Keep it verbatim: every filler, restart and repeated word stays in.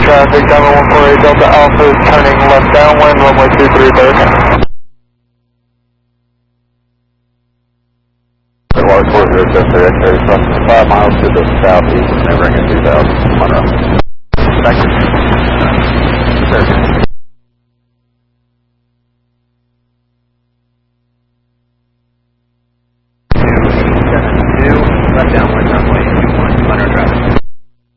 traffic, Diamond one four eight Delta Alpha is turning left downwind, runway two three clear. Water four zero seven three X-ray from five miles to the southeast, Nevering at two thousand.